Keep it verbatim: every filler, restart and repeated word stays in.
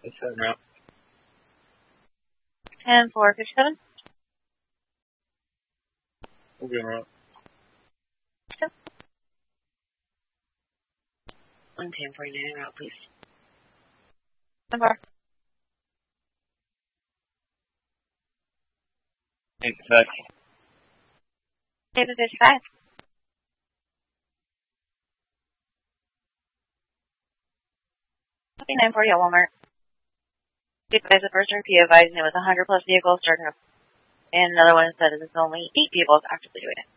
It's that route. ten four fifty-seven. We'll be en route. one ten forty-nine en route, please. ten four. Eight six. David fifty-five. nine forty at Walmart. Be advised the first R P advising it was one hundred plus vehicles starting up. And another one said it's only eight vehicles actively doing it.